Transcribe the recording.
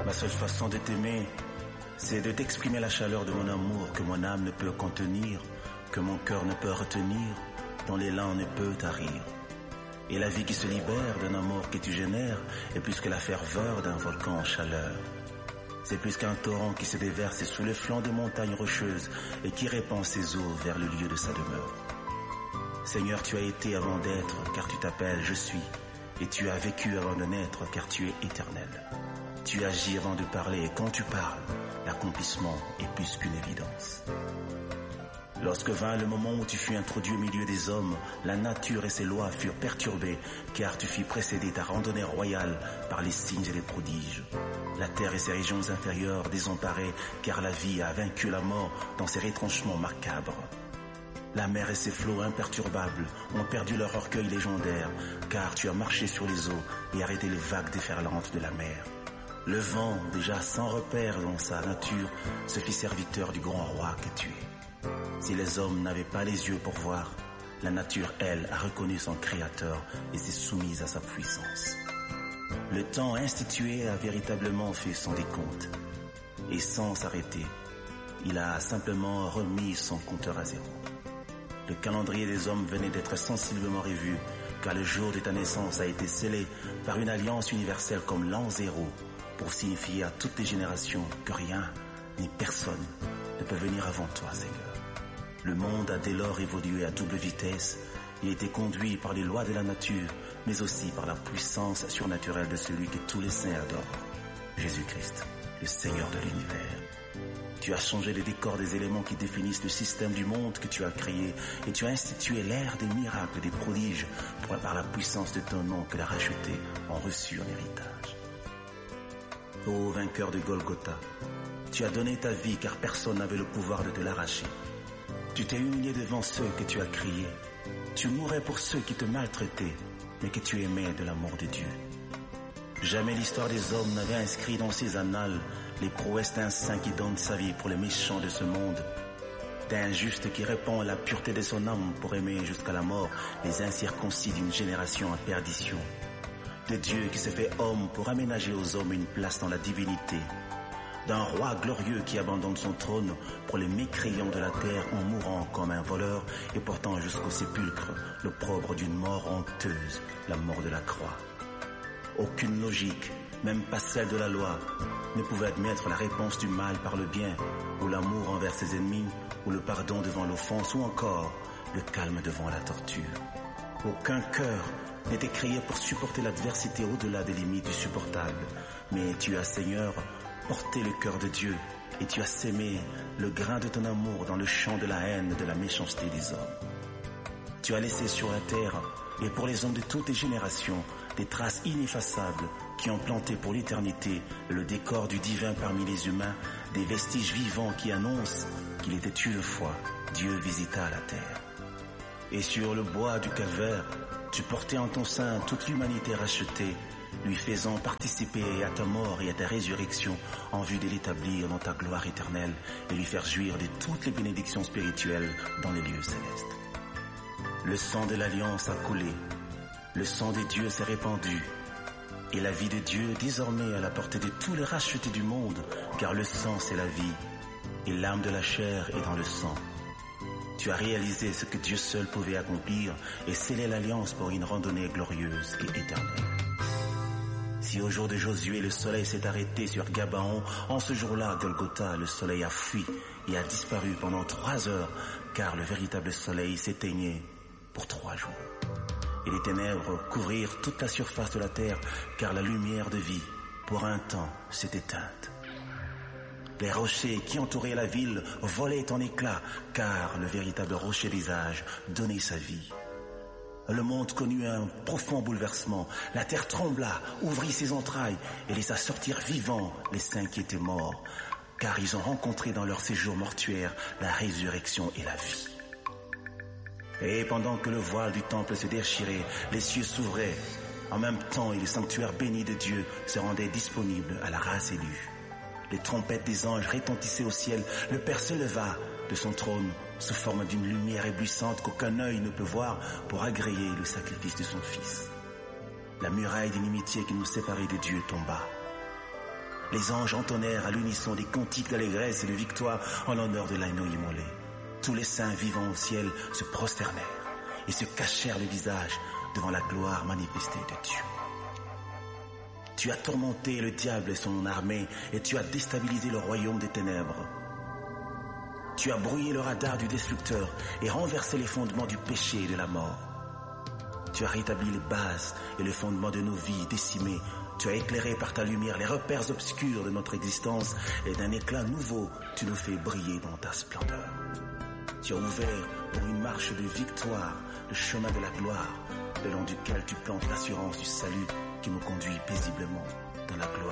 Ma seule façon de t'aimer, c'est de t'exprimer la chaleur de mon amour que mon âme ne peut contenir, que mon cœur ne peut retenir, dont l'élan ne peut tarir. Et la vie qui se libère d'un amour que tu génères est plus que la ferveur d'un volcan en chaleur. C'est plus qu'un torrent qui se déverse sous les flancs des montagnes rocheuses et qui répand ses eaux vers le lieu de sa demeure. Seigneur, tu as été avant d'être, car tu t'appelles Je suis, et tu as vécu avant de naître, car tu es éternel. Tu agis avant de parler, et quand tu parles, l'accomplissement est plus qu'une évidence. Lorsque vint le moment où tu fus introduit au milieu des hommes, la nature et ses lois furent perturbées, car tu fis précéder ta randonnée royale par les signes et les prodiges. La terre et ses régions inférieures désemparées, car la vie a vaincu la mort dans ses retranchements macabres. La mer et ses flots imperturbables ont perdu leur orgueil légendaire, car tu as marché sur les eaux et arrêté les vagues déferlantes de la mer. Le vent, déjà sans repère dans sa nature, se fit serviteur du grand roi que tu es. Si les hommes n'avaient pas les yeux pour voir, la nature, elle, a reconnu son créateur et s'est soumise à sa puissance. Le temps institué a véritablement fait son décompte. Et sans s'arrêter, il a simplement remis son compteur à zéro. Le calendrier des hommes venait d'être sensiblement revu, car le jour de ta naissance a été scellé par une alliance universelle comme l'an zéro, pour signifier à toutes les générations que rien, ni personne, ne peut venir avant toi, Seigneur. Le monde a dès lors évolué à double vitesse et été conduit par les lois de la nature, mais aussi par la puissance surnaturelle de celui que tous les saints adorent, Jésus-Christ, le Seigneur de l'univers. Tu as changé les décors des éléments qui définissent le système du monde que tu as créé et tu as institué l'ère des miracles, des prodiges, pour par la puissance de ton nom que les rachetés ont reçu en héritage. Ô vainqueur de Golgotha, tu as donné ta vie car personne n'avait le pouvoir de te l'arracher. Tu t'es humilié devant ceux que tu as créés. Tu mourais pour ceux qui te maltraitaient, mais que tu aimais de l'amour de Dieu. Jamais l'histoire des hommes n'avait inscrit dans ses annales les prouesses d'un saint qui donne sa vie pour les méchants de ce monde, d'un juste qui répand la pureté de son âme pour aimer jusqu'à la mort les incirconcis d'une génération en perdition, de Dieu qui se fait homme pour aménager aux hommes une place dans la divinité, d'un roi glorieux qui abandonne son trône pour les mécréants de la terre en mourant comme un voleur et portant jusqu'au sépulcre l'opprobre d'une mort honteuse, la mort de la croix. Aucune logique, même pas celle de la loi, ne pouvait admettre la réponse du mal par le bien, ou l'amour envers ses ennemis, ou le pardon devant l'offense, ou encore le calme devant la torture. Aucun cœur n'était créé pour supporter l'adversité au-delà des limites du supportable, mais tu as, Seigneur, porté le cœur de Dieu, et tu as sémé le grain de ton amour dans le champ de la haine et de la méchanceté des hommes. Tu as laissé sur la terre, et pour les hommes de toutes les générations, des traces ineffaçables qui ont planté pour l'éternité le décor du divin parmi les humains, des vestiges vivants qui annoncent qu'il était une fois Dieu visita la terre. Et sur le bois du calvaire, tu portais en ton sein toute l'humanité rachetée, lui faisant participer à ta mort et à ta résurrection en vue de l'établir dans ta gloire éternelle et lui faire jouir de toutes les bénédictions spirituelles dans les lieux célestes. Le sang de l'alliance a coulé, le sang de Dieu s'est répandu, et la vie de Dieu désormais à la portée de tous les rachetés du monde, car le sang c'est la vie, et l'âme de la chair est dans le sang. Tu as réalisé ce que Dieu seul pouvait accomplir et scellé l'alliance pour une randonnée glorieuse et éternelle. Si au jour de Josué le soleil s'est arrêté sur Gabaon, en ce jour-là, Golgotha, le soleil a fui et a disparu pendant 3 heures, car le véritable soleil s'éteignait pour 3 jours. Et les ténèbres couvrirent toute la surface de la terre, car la lumière de vie, pour un temps, s'est éteinte. Les rochers qui entouraient la ville volaient en éclats, car le véritable rocher des âges donnait sa vie. Le monde connut un profond bouleversement. La terre trembla, ouvrit ses entrailles et laissa sortir vivants les saints qui étaient morts, car ils ont rencontré dans leur séjour mortuaire la résurrection et la vie. Et pendant que le voile du temple se déchirait, les cieux s'ouvraient. En même temps, et le sanctuaire béni de Dieu se rendait disponible à la race élue. Les trompettes des anges retentissaient au ciel. Le Père se leva de son trône sous forme d'une lumière éblouissante qu'aucun œil ne peut voir pour agréer le sacrifice de son Fils. La muraille d'inimitié qui nous séparait de Dieu tomba. Les anges entonnèrent à l'unisson des cantiques d'allégresse et de victoire en l'honneur de l'agneau immolé. Tous les saints vivants au ciel se prosternèrent et se cachèrent le visage devant la gloire manifestée de Dieu. Tu as tourmenté le diable et son armée et tu as déstabilisé le royaume des ténèbres. Tu as brouillé le radar du destructeur et renversé les fondements du péché et de la mort. Tu as rétabli les bases et les fondements de nos vies décimés. Tu as éclairé par ta lumière les repères obscurs de notre existence et d'un éclat nouveau, tu nous fais briller dans ta splendeur. Tu as ouvert pour une marche de victoire le chemin de la gloire, le long duquel tu plantes l'assurance du salut qui nous conduit paisiblement dans la gloire.